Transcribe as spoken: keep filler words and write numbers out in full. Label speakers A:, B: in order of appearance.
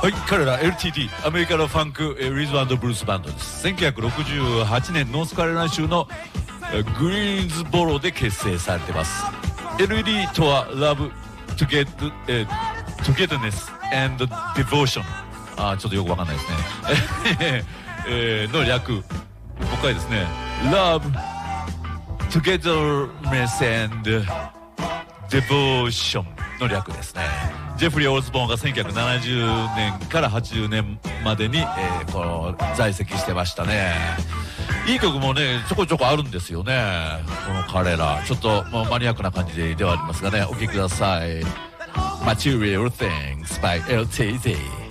A: はい、彼ら エルティーディー アメリカのファンクリズム&ブルースバンドです。せんきゅうひゃくろくじゅうはちねんノースカロライナ州のグリーンズボロで結成されてます。 エルイーディー とは Love Together、えー、Togetherness and Devotion、 あーちょっとよくわかんないですねえー、の略、もう一回ですね、 Love Togetherness and Devotion の略ですね。ジェフリー・オースボーンがせんきゅうひゃくななじゅうねんからはちじゅうねんまでに、えー、この在籍してましたね。いい曲もねちょこちょこあるんですよね、この彼ら。ちょっともうマニアックな感じでではありますがね、お聴きください。 Material Things by エルティーディー